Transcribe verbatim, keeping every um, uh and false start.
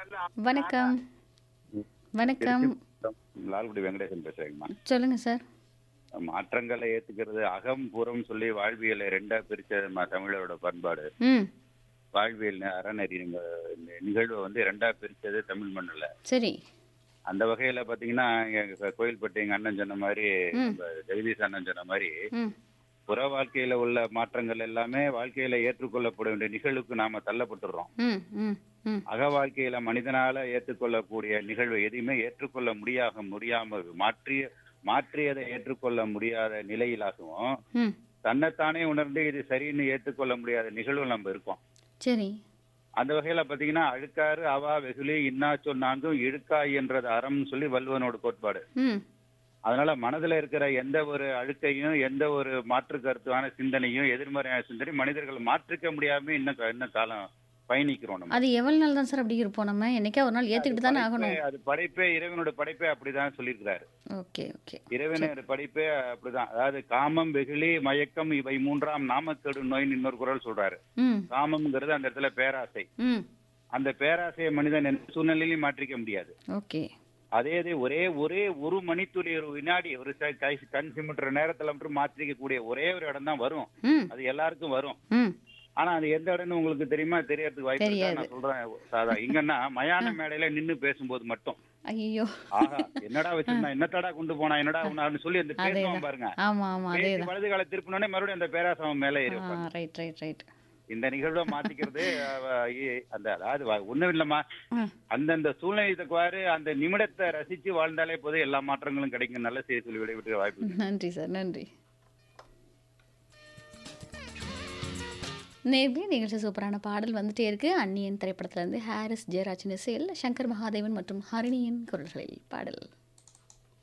வணக்கம். வணக்கம். திருச்சி லால்குடி வெங்கடேசன் பேசுறேங்கம்மா. சொல்லுங்க சார். மாற்றங்களை ஏத்துக்கிறது அகம் புறம் சொல்லி வாழ்வியலை ரெண்டா பிரிச்சது நம்ம தமிழரோட பண்பாடு. ம். வாழ்வியல் ந- அறநெறி நிக- இந்த நிகழ்வை வந்து ரெண்டா பிரிச்சது தமிழ் மண்ணுல. சரி. அந்த வகையில பாத்தீங்கன்னா எங்க கோயில்பட்டி எங்க அண்ணன் சொன்ன மாதிரி, ம். நம்ம ஜெகதீஷ் அண்ணன் சொன்ன மாதிரி, ம். புற வாழ்க்கையில உள்ள மாற்றங்கள் எல்லாமே வாழ்க்கையில ஏற்றுக்கொள்ளப்பட வேண்டிய நிகழ்வுக்கு நாம தள்ளப்பட்டுறோம். ம். ம். ம். அக வாழ்க்கையில மனிதனால ஏற்றுக்கொள்ளக்கூடிய நிகழ்வை எதையுமே ஏற்றுக்கொள்ள முடியாக முடியாம மாற்றிய மாற்றியதை ஏற்றுக்கொள்ள முடியாத நிலையிலாகவும், ம். தன்னைத்தானே உணர்ந்து இது சரின்னு ஏற்றுக்கொள்ள முடியாத நிகழ்வு நம்ம இருக்கோம். சரி. அந்த வகையில பாத்தீங்கன்னா அழுக்காறு அவா வெகுளி இன்னா சொன்னாங்கும் இழுக்காய் என்றது அறம்னு சொல்லி வள்ளுவனோட கோட்பாடு. ம். அதனால மனதுல இருக்கிற எந்த ஒரு அழுக்கையும் எந்த ஒரு மாற்று கருத்தான சிந்தனையும் எதிர்மறையான சிந்தனையும் மனிதர்கள் மாற்றிக்க முடியாம இன்னும் க- இன்னும் காலம் பயணிக்கிறோம் நம்ம. அது எவ்வளவு நாள் தான் சார் அப்படி இருப்போம் நம்ம? என்னைக்கா ஒரு நாள் அது ஏத்துக்கிட்டு தானே படைப்பே ஆகணும். அது படைப்பே இறைவனோட படைப்பே அப்படிதான் சொல்லியிருக்கிறாரு. Okay, okay. சரி. இறைவனோட படைப்பே அப்படிதான். அதாவது காமம் வெகுளி மயக்கம் இவை மூன்றாம் நாமக்கெடு நோயின்னு இன்னொரு குறள் சொல்றாரு. ம். காமம்ங்கிறது அந்த இடத்துல பேராசை. ம். அந்த பேராசையை மனிதன் எந்த சூழ்நிலையிலும் மாற்றிக்க முடியாது. ஓகே. அதே இது ஒரே ஒரே ஒரு மணித்துளி ஒரு வினாடி ஒரு ச- கை கண் சிமிட்டுற நேரத்துல மட்டும் மாற்றிக்க கூடிய ஒரே ஒரு இடம் தான் வரும். ம். அது எல்லாருக்கும் வரும். ம். ஆனா அது எந்த இடம்னு உங்களுக்கு தெரியுமா? தெரியறதுக்கு வாய்ப்பு இருக்கா? தெரியாது. நான் சொல்றேன் சாதா. இங்கன்னா மயான மேடையில நின்னு பேசும்போது மட்டும், ஐயோ. ஆஹா என்னடா வச்சிருந்தா என்னத்தடா கொண்டு போனா என்னடா உன்னான்னு சொல்லி அந்த பேசுவான் அதேதான். பாருங்க. ஆமா, ஆமா. பேசி அதேதான். வலது கால திருப்பினோடனே மறுபடியும் அந்த பேராசவன் மேல ஏறி ஆ, உட்கார்ந்து. Right, right, right. இந்த நிகழ்வை மாத்திக்கிறது அவ- இ- அந்த அதாவது வ- ஒண்ணும் இல்லம்மா, ம். அந்தந்த சூழ்நிலைக்குவாரு அந்த நிமிடத்தை ரசிச்சு வாழ்ந்தாலே போதும் எல்லா மாற்றங்களும் கிடைக்கும். நல்ல செய்தி சொல்லி விடைபெற்ற வாய்ப்பு இருக்கு. நன்றி சார், நன்றி. நேர்லயே நிகழ்ச்சி சூப்பரான பாடல் வந்துட்டே இருக்கு. அந்நியன் திரைப்படத்துல இருந்து ஹாரிஸ் ஜெயராஜின் இசையில் சங்கர் மகாதேவன் மற்றும் ஹரிணியின் குரல்களில் பாடல்.